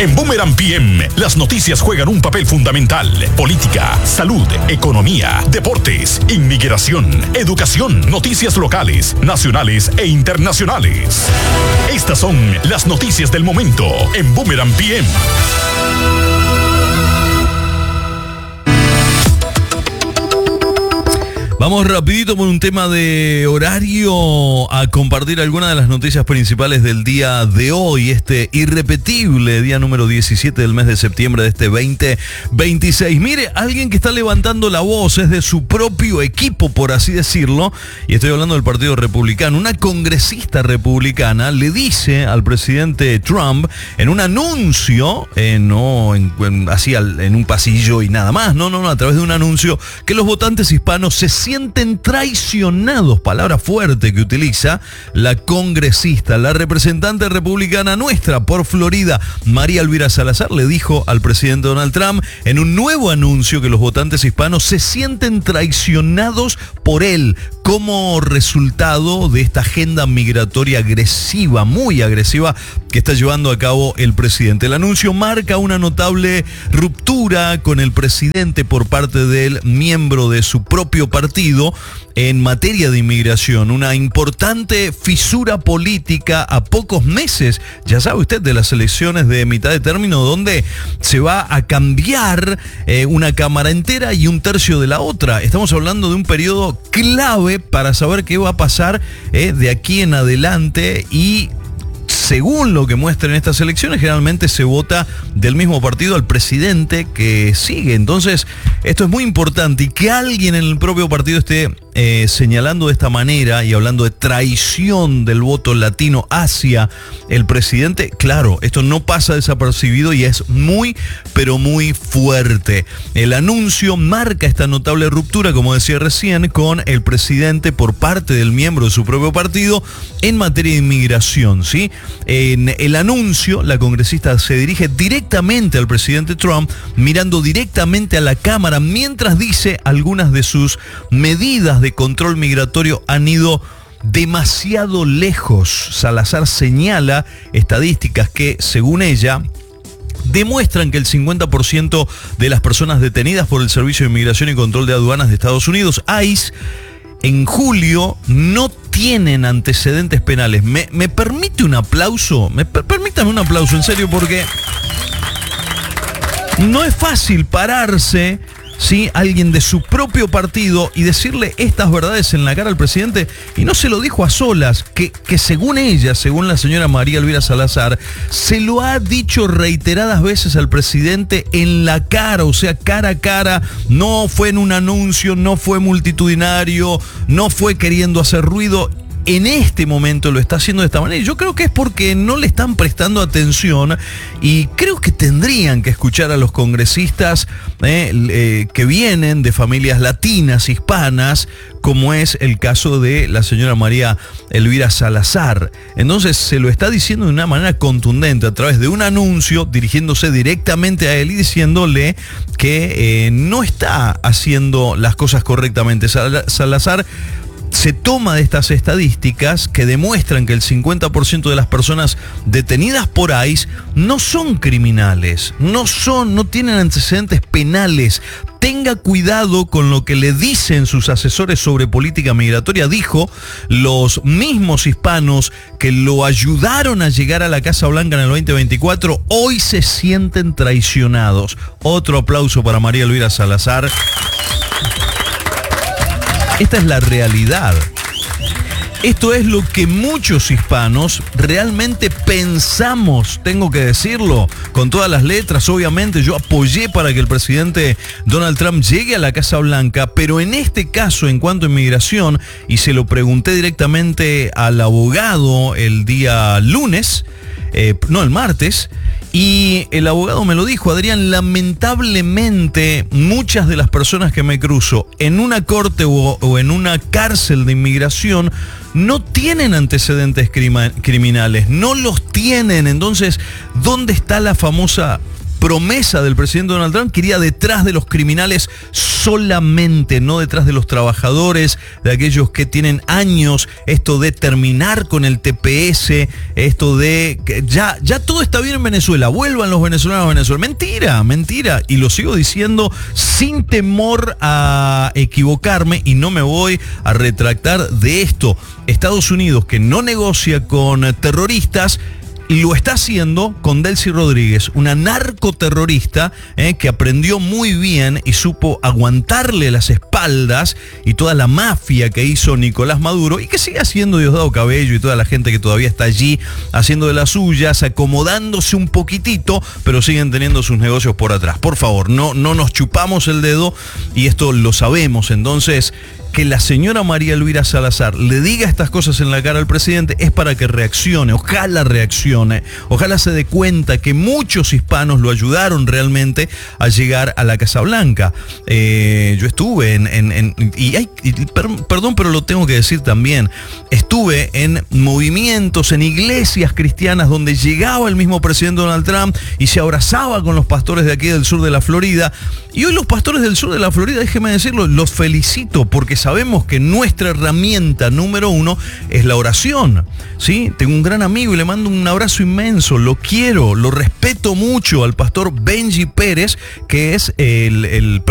En Boomerang PM, las noticias juegan un papel fundamental. Política, salud, economía, deportes, inmigración, educación, noticias locales, nacionales e internacionales. Estas son las noticias del momento en Boomerang PM. Vamos rapidito por un tema de horario a compartir algunas de las noticias principales del día de hoy, este irrepetible día número 17 del mes de septiembre de este 2026. Mire, alguien que está levantando la voz es de su propio equipo, por así decirlo, y estoy hablando del Partido Republicano. Una congresista republicana le dice al presidente Trump en un anuncio, así en un pasillo y nada más, no, a través de un anuncio, que los votantes hispanos se sienten traicionados, palabra fuerte que utiliza la congresista, la representante republicana nuestra por Florida, María Elvira Salazar, le dijo al presidente Donald Trump en un nuevo anuncio que los votantes hispanos se sienten traicionados por él como resultado de esta agenda migratoria agresiva, muy agresiva, que está llevando a cabo el presidente. El anuncio marca una notable ruptura con el presidente por parte del miembro de su propio partido en materia de inmigración, una importante fisura política a pocos meses, ya sabe usted, de las elecciones de mitad de término, donde se va a cambiar una cámara entera y un tercio de la otra. Estamos hablando de un periodo clave para saber qué va a pasar de aquí en adelante, y según lo que muestran estas elecciones, generalmente se vota del mismo partido al presidente que sigue. Entonces, esto es muy importante, y que alguien en el propio partido esté señalando de esta manera y hablando de traición del voto latino hacia el presidente, claro, esto no pasa desapercibido y es muy, pero muy fuerte. El anuncio marca esta notable ruptura, como decía recién, con el presidente por parte del miembro de su propio partido en materia de inmigración, ¿sí? En el anuncio, la congresista se dirige directamente al presidente Trump, mirando directamente a la cámara, mientras dice algunas de sus medidas de control migratorio han ido demasiado lejos. Salazar señala estadísticas que, según ella, demuestran que el 50% de las personas detenidas por el Servicio de Inmigración y Control de Aduanas de Estados Unidos, ICE, en julio no tienen antecedentes penales. ¿Me permite un aplauso? Permítame un aplauso, en serio, porque no es fácil pararse, ¿sí?, alguien de su propio partido y decirle estas verdades en la cara al presidente, y no se lo dijo a solas, que según ella, según la señora María Elvira Salazar, se lo ha dicho reiteradas veces al presidente en la cara, o sea, cara a cara. No fue en un anuncio, no fue multitudinario, no fue queriendo hacer ruido. En este momento lo está haciendo de esta manera. Yo creo que es porque no le están prestando atención, y creo que tendrían que escuchar a los congresistas que vienen de familias latinas, hispanas, como es el caso de la señora María Elvira Salazar. Entonces se lo está diciendo de una manera contundente a través de un anuncio, dirigiéndose directamente a él y diciéndole que no está haciendo las cosas correctamente. Salazar se toma de estas estadísticas que demuestran que el 50% de las personas detenidas por ICE no son criminales, no tienen antecedentes penales. Tenga cuidado con lo que le dicen sus asesores sobre política migratoria, dijo. Los mismos hispanos que lo ayudaron a llegar a la Casa Blanca en el 2024 hoy se sienten traicionados. Otro aplauso para María Elvira Salazar. Esta es la realidad. Esto es lo que muchos hispanos realmente pensamos, tengo que decirlo, con todas las letras. Obviamente yo apoyé para que el presidente Donald Trump llegue a la Casa Blanca, pero en este caso, en cuanto a inmigración, y se lo pregunté directamente al abogado el día lunes, el martes, y el abogado me lo dijo: Adrián, lamentablemente muchas de las personas que me cruzo en una corte o en una cárcel de inmigración no tienen antecedentes criminales, no los tienen. Entonces, ¿dónde está la famosa promesa del presidente Donald Trump, quería detrás de los criminales solamente, no detrás de los trabajadores, de aquellos que tienen años, esto de terminar con el TPS, esto de que ya todo está bien en Venezuela, vuelvan los venezolanos a Venezuela. Mentira, y lo sigo diciendo sin temor a equivocarme y no me voy a retractar de esto. Estados Unidos, que no negocia con terroristas, lo está haciendo con Delcy Rodríguez, una narcoterrorista que aprendió muy bien y supo aguantarle las espaldas y toda la mafia que hizo Nicolás Maduro y que sigue haciendo Diosdado Cabello y toda la gente que todavía está allí haciendo de las suyas, acomodándose un poquitito, pero siguen teniendo sus negocios por atrás. Por favor, no nos chupamos el dedo y esto lo sabemos. Entonces, que la señora María Elvira Salazar le diga estas cosas en la cara al presidente es para que reaccione, ojalá reaccione, ojalá se dé cuenta que muchos hispanos lo ayudaron realmente a llegar a la Casa Blanca. Yo estuve perdón, pero lo tengo que decir también, estuve en movimientos, en iglesias cristianas donde llegaba el mismo presidente Donald Trump y se abrazaba con los pastores de aquí del sur de la Florida, y hoy los pastores del sur de la Florida, déjeme decirlo, los felicito porque sabemos que nuestra herramienta número uno es la oración, ¿sí? Tengo un gran amigo y le mando un abrazo inmenso, lo quiero, lo respeto mucho al pastor Benji Pérez, que es el